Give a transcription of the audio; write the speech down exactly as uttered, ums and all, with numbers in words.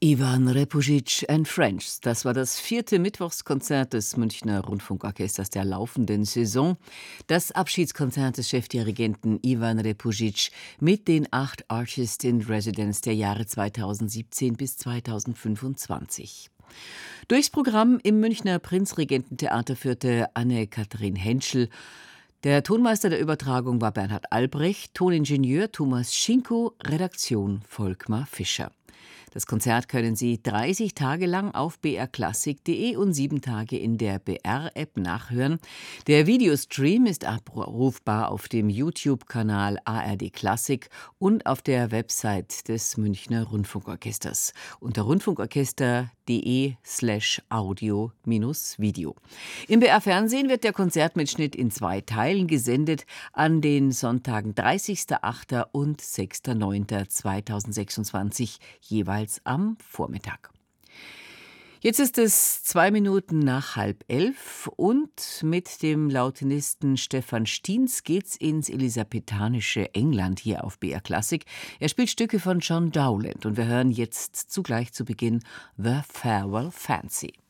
Ivan Repujic and Friends. Das war das vierte Mittwochskonzert des Münchner Rundfunkorchesters der laufenden Saison. Das Abschiedskonzert des Chefdirigenten Ivan Repujic mit den acht Artists in Residence der Jahre zweitausendsiebzehn bis zweitausendfünfundzwanzig. Durchs Programm im Münchner Prinzregententheater führte Anne-Kathrin Henschel. Der Tonmeister der Übertragung war Bernhard Albrecht, Toningenieur Thomas Schinko, Redaktion Volkmar Fischer. Das Konzert können Sie dreißig Tage lang auf b r klassik punkt d e und sieben Tage in der B R-App nachhören. Der Videostream ist abrufbar auf dem YouTube-Kanal A R D Klassik und auf der Website des Münchner Rundfunkorchesters unter rundfunkorchester punkt d e slash audio minus video. Im B R-Fernsehen wird der Konzertmitschnitt in zwei Teilen gesendet an den Sonntagen dreißigster achter und sechster neunter zweitausendsechsundzwanzig, jeweils am Vormittag. Jetzt ist es zwei Minuten nach halb elf und mit dem Lautenisten Stefan Stiens geht's ins elisabethanische England hier auf B R Klassik. Er spielt Stücke von John Dowland und wir hören jetzt zugleich zu Beginn The Farewell Fancy.